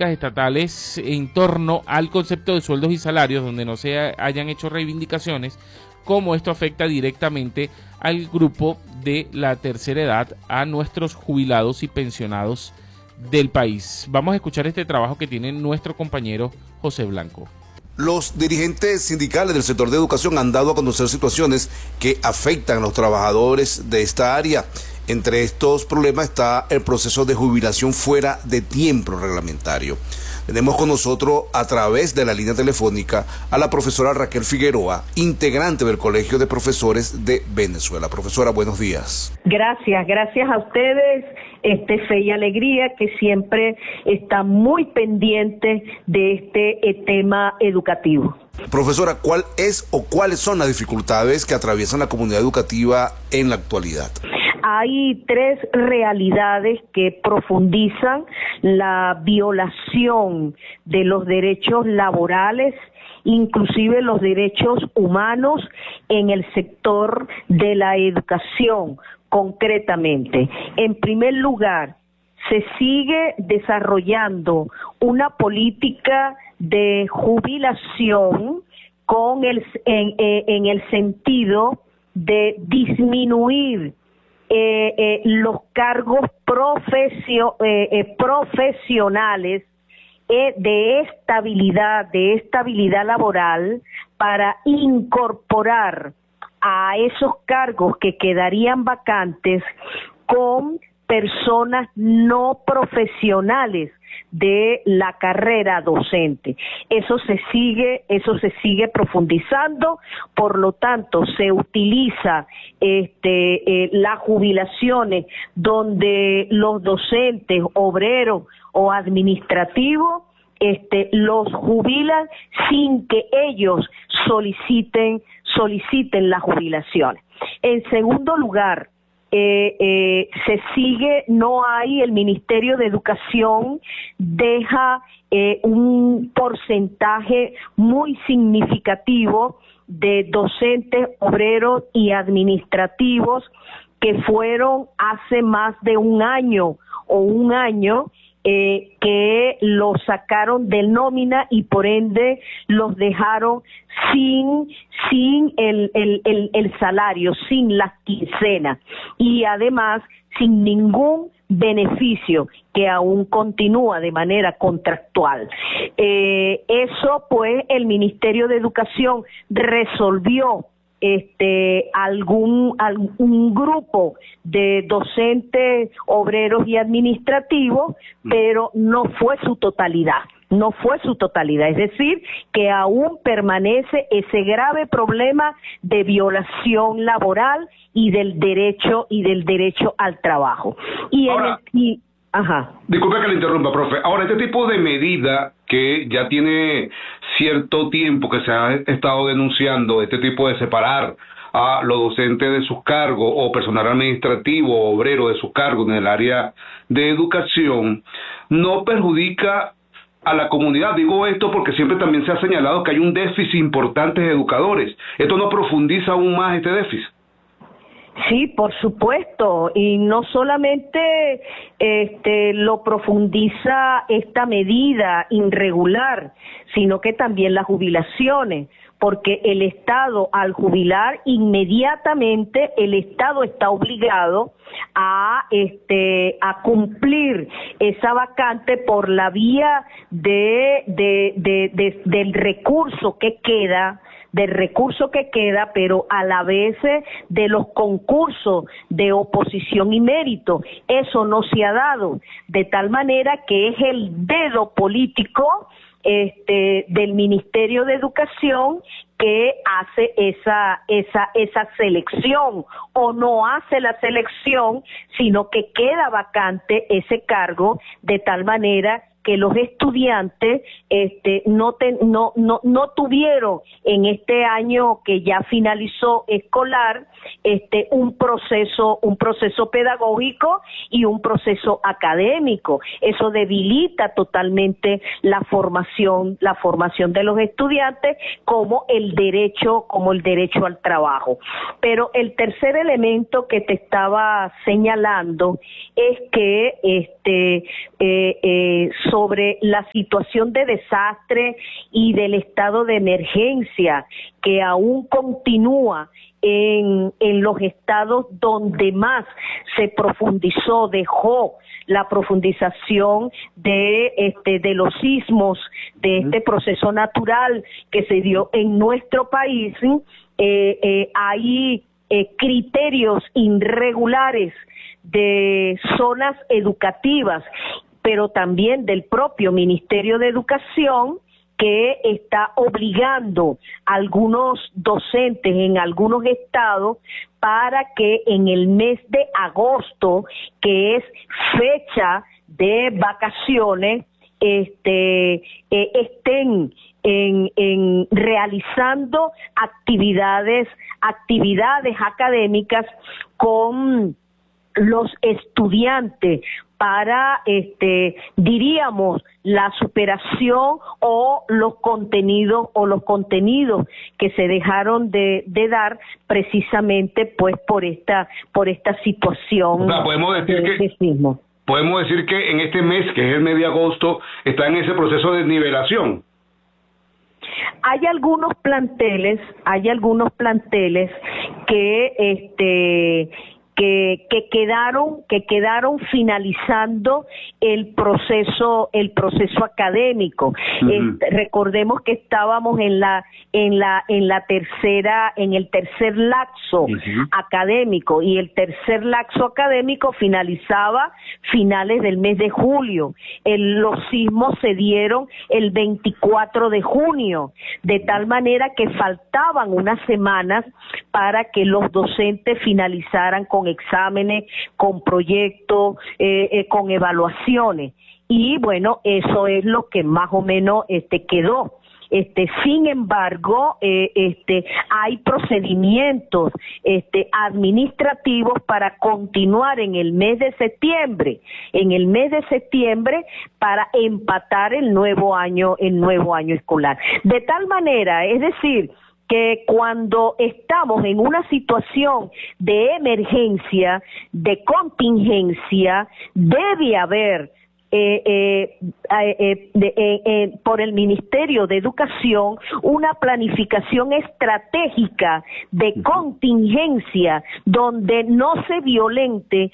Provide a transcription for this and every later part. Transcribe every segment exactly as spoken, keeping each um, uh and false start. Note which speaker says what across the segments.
Speaker 1: políticas estatales en torno al concepto de sueldos y salarios, donde no se hayan hecho reivindicaciones, cómo esto afecta directamente al grupo de la tercera edad, a nuestros jubilados y pensionados del país. Vamos a escuchar este trabajo que tiene nuestro compañero José Blanco.
Speaker 2: Los dirigentes sindicales del sector de educación han dado a conocer situaciones que afectan a los trabajadores de esta área. Entre estos problemas está el proceso de jubilación fuera de tiempo reglamentario. Tenemos con nosotros a través de la línea telefónica a la profesora Raquel Figueroa, integrante del Colegio de Profesores de Venezuela. Profesora, buenos días.
Speaker 3: Gracias, gracias a ustedes, este Fe y Alegría, que siempre está muy pendiente de este eh, tema educativo.
Speaker 2: Profesora, ¿cuál es o cuáles son las dificultades que atraviesan la comunidad educativa en la actualidad?
Speaker 3: Hay tres realidades que profundizan la violación de los derechos laborales, inclusive los derechos humanos en el sector de la educación, concretamente. En primer lugar, se sigue desarrollando una política de jubilación con el, en, en el sentido de disminuir Eh, eh, los cargos profesio, eh, eh, profesionales eh, de estabilidad, de estabilidad laboral, para incorporar a esos cargos que quedarían vacantes con personas no profesionales de la carrera docente. Eso se sigue, eso se sigue profundizando, por lo tanto se utiliza este eh, las jubilaciones donde los docentes, obreros o administrativos este los jubilan sin que ellos soliciten soliciten las jubilaciones. En segundo lugar, Eh, eh, se sigue, no hay, el Ministerio de Educación deja eh, un porcentaje muy significativo de docentes, obreros y administrativos que fueron hace más de un año o un año eh, que los sacaron de nómina y por ende los dejaron sin sin el, el, el, el salario, sin las quincenas y además sin ningún beneficio que aún continúa de manera contractual. Eh, eso pues el Ministerio de Educación resolvió este algún algún grupo de docentes, obreros y administrativos, pero no fue su totalidad. No fue su totalidad, es decir, que aún permanece ese grave problema de violación laboral y del derecho y del derecho al trabajo. Y
Speaker 4: Ahora,
Speaker 3: el, y, ajá.
Speaker 4: Disculpe que le interrumpa, profe. Ahora, este tipo de medida que ya tiene cierto tiempo que se ha estado denunciando, este tipo de separar a los docentes de sus cargos o personal administrativo o obrero de sus cargos en el área de educación, no perjudica a la comunidad. Digo esto porque siempre también se ha señalado que hay un déficit importante de educadores. ¿Esto no profundiza aún más este déficit?
Speaker 3: Sí, por supuesto, y no solamente este, lo profundiza esta medida irregular, sino que también las jubilaciones, porque el Estado al jubilar inmediatamente el Estado está obligado a este a cumplir esa vacante por la vía de, de, de, de del recurso que queda del recurso que queda, pero a la vez de los concursos de oposición y mérito. Eso no se ha dado, de tal manera que es el dedo político este del Ministerio de Educación que hace esa esa esa selección o no hace la selección, sino que queda vacante ese cargo de tal manera que los estudiantes este no, te, no no no tuvieron en este año que ya finalizó escolar este un proceso un proceso pedagógico y un proceso académico. Eso debilita totalmente la formación la formación de los estudiantes como el derecho como el derecho al trabajo. Pero el tercer elemento que te estaba señalando es que este eh, eh, sobre la situación de desastre y del estado de emergencia que aún continúa en, en los estados donde más se profundizó, dejó la profundización de este de los sismos, de este proceso natural que se dio en nuestro país. eh, eh, hay eh, criterios irregulares de zonas educativas, pero también del propio Ministerio de Educación, que está obligando a algunos docentes en algunos estados para que en el mes de agosto, que es fecha de vacaciones, este, eh, estén en, en realizando actividades, actividades académicas con los estudiantes para, este, diríamos, la superación o los contenidos o los contenidos que se dejaron de, de dar precisamente, pues, por esta por esta situación.
Speaker 4: O sea, podemos decir
Speaker 3: de,
Speaker 4: que
Speaker 3: de sismo.
Speaker 4: Podemos decir que en este mes, que es el mes de agosto, está en ese proceso de nivelación.
Speaker 3: Hay algunos planteles, hay algunos planteles que este que, que quedaron que quedaron finalizando el proceso el proceso académico. Uh-huh. Este, recordemos que estábamos en la en la en la tercera en el tercer lapso uh-huh. académico, y el tercer lapso académico finalizaba finales del mes de julio. El, los sismos se dieron el veinticuatro de junio, de tal manera que faltaban unas semanas para que los docentes finalizaran con exámenes, con proyectos, eh, eh, con evaluaciones. Y bueno, eso es lo que más o menos este quedó. Este, sin embargo, eh, este, hay procedimientos este, administrativos para continuar en el mes de septiembre, en el mes de septiembre para empatar el nuevo año, el nuevo año escolar. De tal manera, es decir, que cuando estamos en una situación de emergencia, de contingencia, debe haber Eh, eh, eh, de, eh, eh, por el Ministerio de Educación una planificación estratégica de contingencia donde no se violente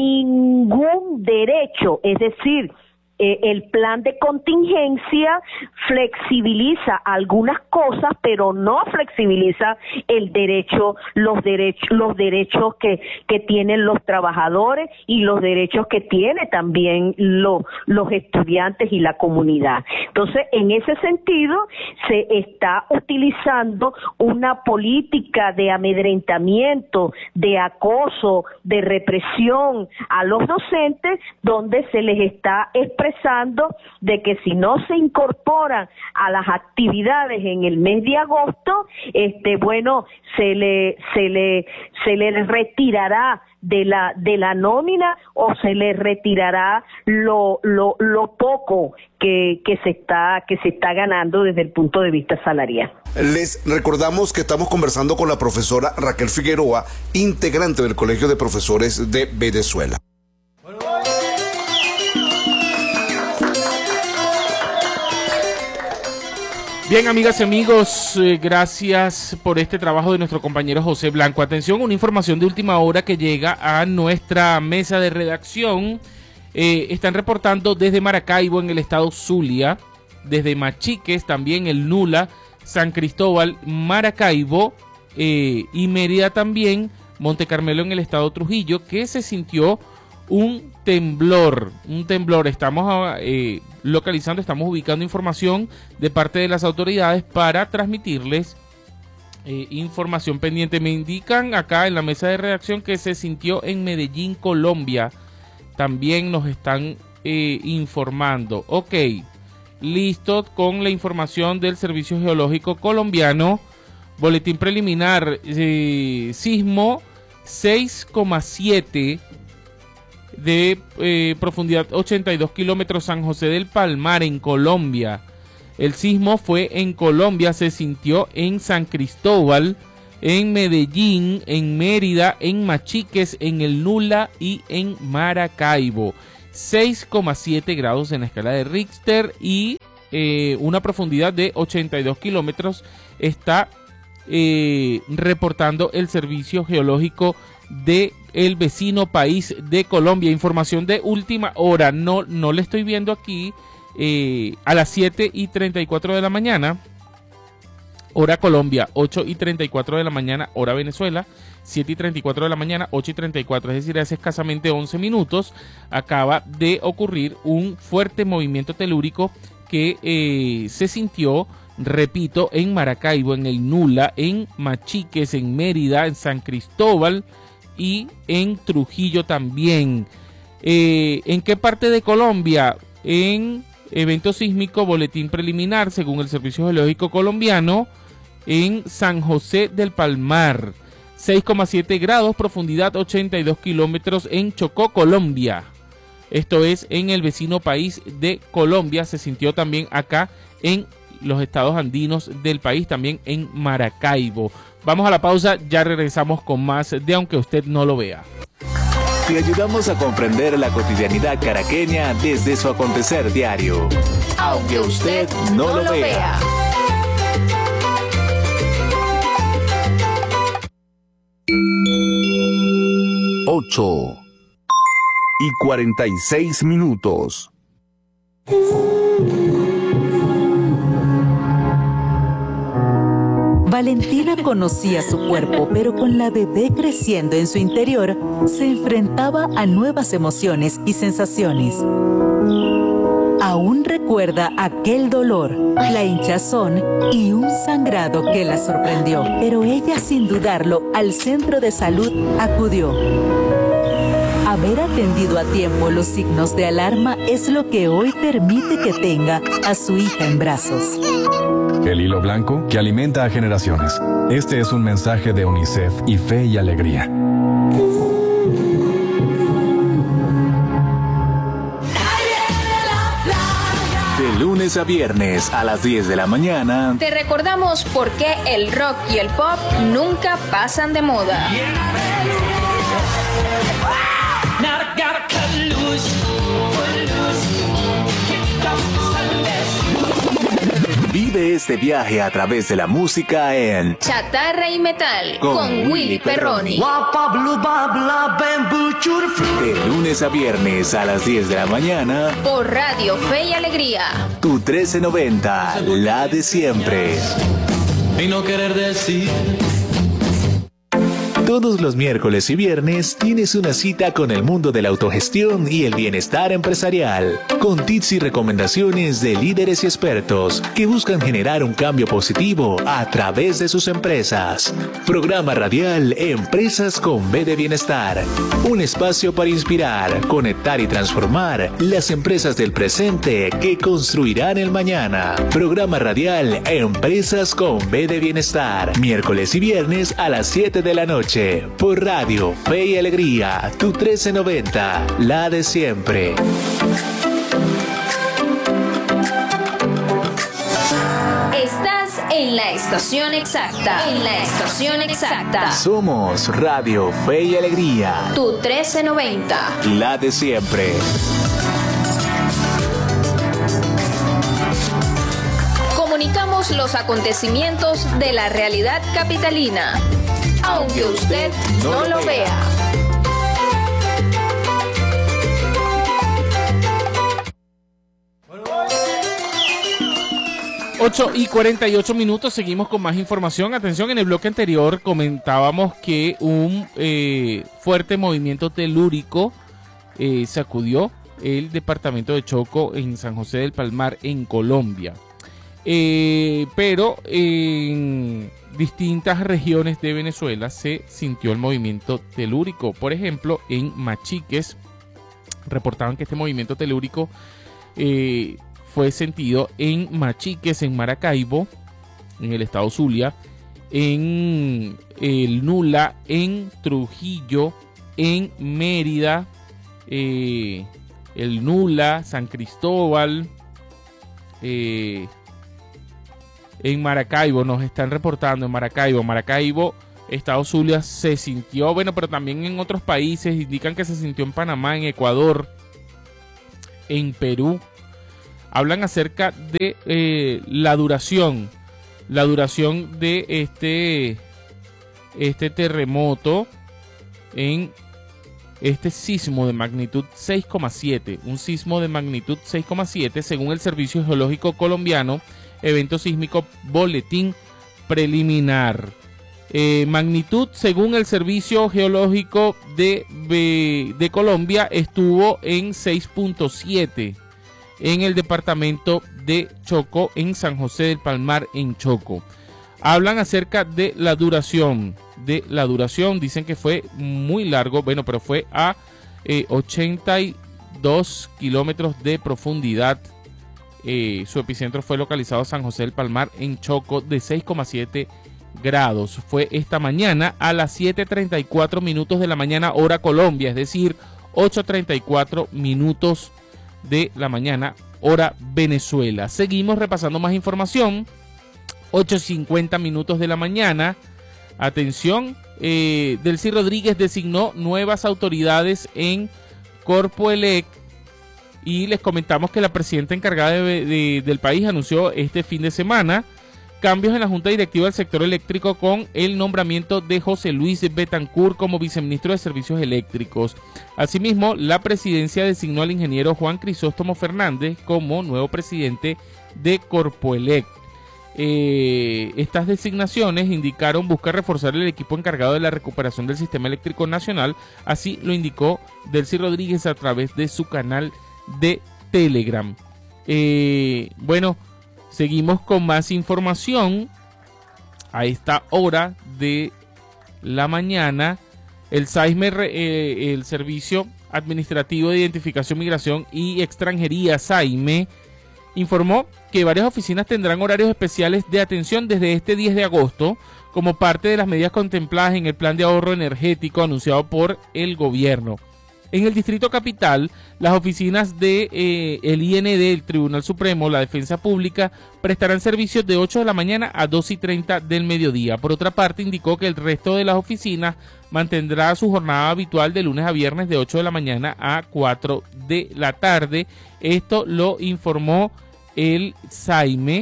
Speaker 3: ningún derecho, es decir, Eh, el plan de contingencia flexibiliza algunas cosas, pero no flexibiliza el derecho, los derechos, los derechos que, que tienen los trabajadores y los derechos que tiene también lo, los estudiantes y la comunidad. Entonces, en ese sentido, se está utilizando una política de amedrentamiento, de acoso, de represión a los docentes, donde se les está expresando de que si no se incorporan a las actividades en el mes de agosto, este bueno, se le se le se le retirará de la de la nómina o se le retirará lo lo lo poco que que se está que se está ganando desde el punto de vista salarial.
Speaker 2: Les recordamos que estamos conversando con la profesora Raquel Figueroa, integrante del Colegio de Profesores de Venezuela.
Speaker 1: Bien, amigas y amigos, eh, gracias por este trabajo de nuestro compañero José Blanco. Atención, una información de última hora que llega a nuestra mesa de redacción. Eh, están reportando desde Maracaibo, en el estado Zulia, desde Machiques, también el Nula, San Cristóbal, Maracaibo eh, y Mérida también, Monte Carmelo en el estado Trujillo, que se sintió un temblor, un temblor. Estamos eh, localizando, estamos ubicando información de parte de las autoridades para transmitirles eh, información pendiente. Me indican acá en la mesa de redacción que se sintió en Medellín, Colombia. También nos están eh, informando. Ok, listo con la información del Servicio Geológico Colombiano. Boletín preliminar, eh, sismo seis coma siete de eh, profundidad ochenta y dos kilómetros, San José del Palmar, en Colombia. El sismo fue en Colombia, se sintió en San Cristóbal, en Medellín, en Mérida, en Machiques, en el Nula y en Maracaibo. seis coma siete grados en la escala de Richter y eh, una profundidad de ochenta y dos kilómetros está eh, reportando el Servicio Geológico de el vecino país de Colombia. Información de última hora, no, no le estoy viendo aquí, eh, a las siete y treinta y cuatro de la mañana, hora Colombia, ocho y treinta y cuatro de la mañana, hora Venezuela, siete y treinta y cuatro de la mañana, ocho y treinta y cuatro, es decir, hace escasamente once minutos, acaba de ocurrir un fuerte movimiento telúrico que eh, se sintió, repito, en Maracaibo, en el Nula, en Machiques, en Mérida, en San Cristóbal y en Trujillo también. Eh, ¿En qué parte de Colombia? En evento sísmico, boletín preliminar, según el Servicio Geológico Colombiano, en San José del Palmar, seis coma siete grados, profundidad ochenta y dos kilómetros en Chocó, Colombia. Esto es en el vecino país de Colombia. Se sintió también acá en los estados andinos del país, también en Maracaibo. Vamos a la pausa, ya regresamos con más de Aunque Usted No Lo Vea.
Speaker 5: Te ayudamos a comprender la cotidianidad caraqueña desde su acontecer diario. Aunque usted no, no lo vea.
Speaker 2: Ocho y cuarenta y seis minutos.
Speaker 6: Valentina conocía su cuerpo, pero con la bebé creciendo en su interior, se enfrentaba a nuevas emociones y sensaciones. Aún recuerda aquel dolor, la hinchazón y un sangrado que la sorprendió, pero ella, sin dudarlo, al centro de salud acudió. Haber atendido a tiempo los signos de alarma es lo que hoy permite que tenga a su hija en brazos.
Speaker 7: El hilo blanco que alimenta a generaciones. Este es un mensaje de UNICEF y Fe y Alegría.
Speaker 5: De lunes a viernes a las diez de la mañana,
Speaker 8: te recordamos por qué el rock y el pop nunca pasan de moda.
Speaker 5: Vive este viaje a través de la música en
Speaker 8: Chatarra y Metal
Speaker 5: con,
Speaker 8: con Willy Perroni.
Speaker 5: De lunes a viernes a las diez de la mañana
Speaker 8: por Radio Fe y Alegría.
Speaker 5: Tu trece noventa, la de siempre.
Speaker 9: Y no querer decir.
Speaker 5: Todos los miércoles y viernes tienes una cita con el mundo de la autogestión y el bienestar empresarial, con tips y recomendaciones de líderes y expertos que buscan generar un cambio positivo a través de sus empresas. Programa radial Empresas con B de Bienestar, un espacio para inspirar, conectar y transformar las empresas del presente que construirán el mañana. Programa radial Empresas con B de Bienestar, miércoles y viernes a las siete de la noche. Por Radio Fe y Alegría, tu trece noventa, la de siempre.
Speaker 8: Estás en la estación exacta. En la estación exacta.
Speaker 5: Somos Radio Fe y Alegría.
Speaker 8: Tu trece noventa.
Speaker 5: La de siempre.
Speaker 8: Comunicamos los acontecimientos de la realidad capitalina. Aunque usted no lo vea.
Speaker 1: ocho y cuarenta y ocho minutos, seguimos con más información. Atención, en el bloque anterior comentábamos que un eh, fuerte movimiento telúrico eh, sacudió el departamento de Chocó en San José del Palmar, en Colombia. Eh, pero en distintas regiones de Venezuela se sintió el movimiento telúrico. Por ejemplo, en Machiques reportaban que este movimiento telúrico eh, fue sentido en Machiques, en Maracaibo, en el estado Zulia, en el Nula, en Trujillo, en Mérida, eh, el Nula, San Cristóbal, eh, en Maracaibo, nos están reportando en Maracaibo, Maracaibo, estado Zulia, se sintió, bueno, pero también en otros países, indican que se sintió en Panamá, en Ecuador, en Perú. Hablan acerca de eh, la duración, la duración de este, este terremoto en este sismo de magnitud seis coma siete, un sismo de magnitud seis coma siete según el Servicio Geológico Colombiano, evento sísmico boletín preliminar. Eh, magnitud según el Servicio Geológico de, de, de Colombia estuvo en seis punto siete en el departamento de Chocó, en San José del Palmar, en Chocó. Hablan acerca de la duración, de la duración, dicen que fue muy largo, bueno, pero fue a eh, ochenta y dos kilómetros de profundidad. Eh, su epicentro fue localizado en San José del Palmar, en Chocó, de seis coma siete grados. Fue esta mañana a las siete treinta y cuatro minutos de la mañana, hora Colombia, es decir, ocho treinta y cuatro minutos de la mañana, hora Venezuela. Seguimos repasando más información. ocho cincuenta minutos de la mañana. Atención, eh, Delcy Rodríguez designó nuevas autoridades en Corpoelec. Y les comentamos que la presidenta encargada de, de, del país anunció este fin de semana cambios en la Junta Directiva del Sector Eléctrico con el nombramiento de José Luis Betancourt como viceministro de Servicios Eléctricos. Asimismo, la presidencia designó al ingeniero Juan Crisóstomo Fernández como nuevo presidente de Corpoelec. Eh, estas designaciones indicaron buscar reforzar el equipo encargado de la recuperación del sistema eléctrico nacional. Así lo indicó Delcy Rodríguez a través de su canal de Telegram. Eh, bueno, seguimos con más información. A esta hora de la mañana, el SAIME, eh, el Servicio Administrativo de Identificación, Migración y Extranjería, SAIME, informó que varias oficinas tendrán horarios especiales de atención desde este diez de agosto como parte de las medidas contempladas en el plan de ahorro energético anunciado por el gobierno. En el Distrito Capital, las oficinas de eh, el I N D, el Tribunal Supremo, la Defensa Pública, prestarán servicios de ocho de la mañana a dos y treinta del mediodía. Por otra parte, indicó que el resto de las oficinas mantendrá su jornada habitual de lunes a viernes de ocho de la mañana a cuatro de la tarde. Esto lo informó el SAIME.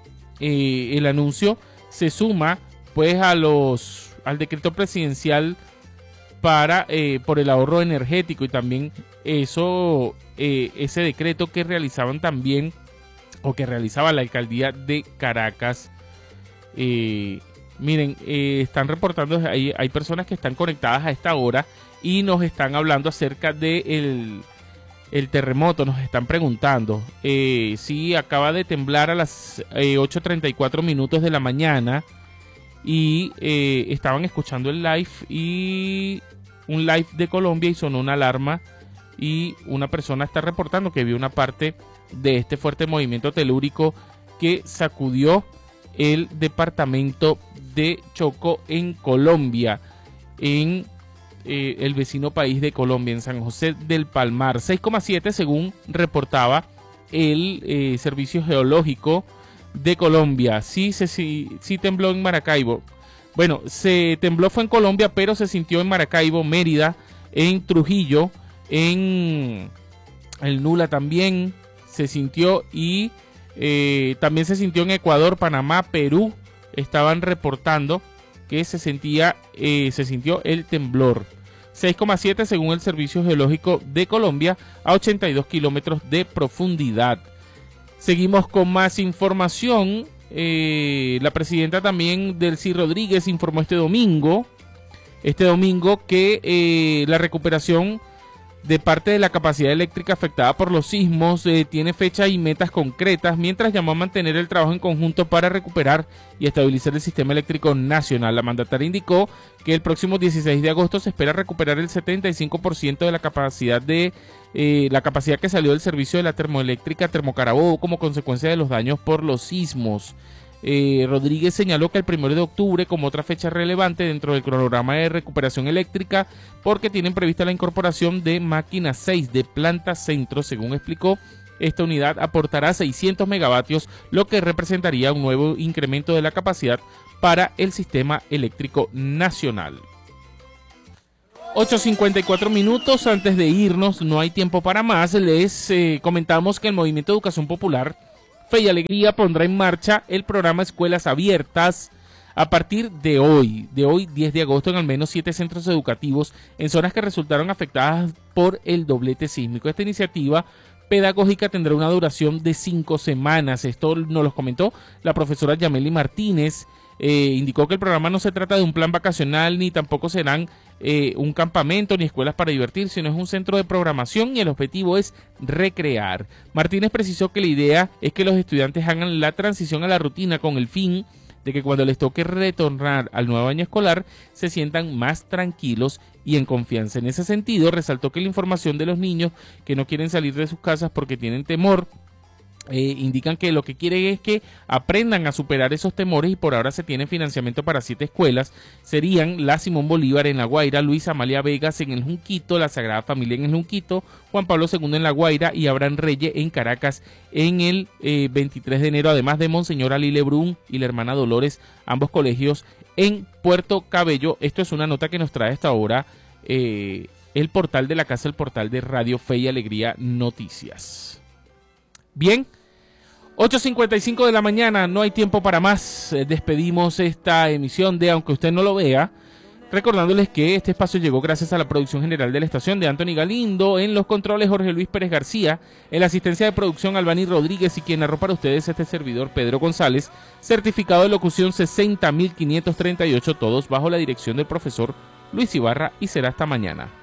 Speaker 1: Eh, el anuncio se suma pues a los al decreto presidencial para eh, por el ahorro energético, y también eso eh, ese decreto que realizaban también o que realizaba la alcaldía de Caracas. Eh, miren, eh, están reportando, hay, hay personas que están conectadas a esta hora y nos están hablando acerca de el, el terremoto, nos están preguntando eh, si acaba de temblar a las eh, ocho treinta y cuatro minutos de la mañana. Y eh, estaban escuchando el live y un live de Colombia y sonó una alarma y una persona está reportando que vio una parte de este fuerte movimiento telúrico que sacudió el departamento de Chocó en Colombia, en eh, el vecino país de Colombia, en San José del Palmar. seis coma siete según reportaba el eh, Servicio Geológico de Colombia. Sí, se, sí, sí tembló en Maracaibo. Bueno, se tembló fue en Colombia, pero se sintió en Maracaibo, Mérida, en Trujillo, en el Nula también se sintió, y eh, también se sintió en Ecuador, Panamá, Perú. Estaban reportando que se sentía, eh, se sintió el temblor. seis coma siete según el Servicio Geológico de Colombia, a ochenta y dos kilómetros de profundidad. Seguimos con más información. Eh, la presidenta también, Delcy Rodríguez, informó este domingo, este domingo que eh, la recuperación de parte de la capacidad eléctrica afectada por los sismos eh, tiene fecha y metas concretas, mientras llamó a mantener el trabajo en conjunto para recuperar y estabilizar el sistema eléctrico nacional. La mandataria indicó que el próximo dieciséis de agosto se espera recuperar el setenta y cinco por ciento de la capacidad de eh, la capacidad que salió del servicio de la termoeléctrica Termocarabobo como consecuencia de los daños por los sismos. Eh, Rodríguez señaló que el primero de octubre como otra fecha relevante dentro del cronograma de recuperación eléctrica, porque tienen prevista la incorporación de máquina seis de planta centro. Según explicó, esta unidad aportará seiscientos megavatios, lo que representaría un nuevo incremento de la capacidad para el sistema eléctrico nacional. ocho cincuenta y cuatro minutos. Antes de irnos, no hay tiempo para más. Les eh, comentamos que el Movimiento de Educación Popular, Fe y Alegría pondrá en marcha el programa Escuelas Abiertas a partir de hoy, de hoy diez de agosto, en al menos siete centros educativos en zonas que resultaron afectadas por el doblete sísmico. Esta iniciativa pedagógica tendrá una duración de cinco semanas. Esto nos lo comentó la profesora Yameli Martínez. Eh, indicó que el programa no se trata de un plan vacacional, ni tampoco serán eh, un campamento ni escuelas para divertir, sino es un centro de programación y el objetivo es recrear. Martínez precisó que la idea es que los estudiantes hagan la transición a la rutina con el fin de que cuando les toque retornar al nuevo año escolar se sientan más tranquilos y en confianza. En ese sentido, resaltó que la información de los niños que no quieren salir de sus casas porque tienen temor, Eh, indican que lo que quieren es que aprendan a superar esos temores y por ahora se tiene financiamiento para siete escuelas. Serían la Simón Bolívar en La Guaira, Luis Amalia Vegas en el Junquito, la Sagrada Familia en el Junquito, Juan Pablo segundo en La Guaira y Abraham Reyes en Caracas en el eh, veintitrés de enero, además de Monseñor Ali Lebrun y la hermana Dolores, ambos colegios en Puerto Cabello. Esto es una nota que nos trae hasta ahora eh, el portal de la casa, el portal de Radio Fe y Alegría Noticias. Bien, ocho cincuenta y cinco de la mañana, no hay tiempo para más. Despedimos esta emisión de Aunque Usted No Lo Vea, recordándoles que este espacio llegó gracias a la producción general de la estación de Anthony Galindo, en los controles Jorge Luis Pérez García, en la asistencia de producción Albany Rodríguez y quien narró para ustedes este servidor Pedro González, certificado de locución sesenta mil quinientos treinta y ocho, todos bajo la dirección del profesor Luis Ibarra, y será hasta mañana.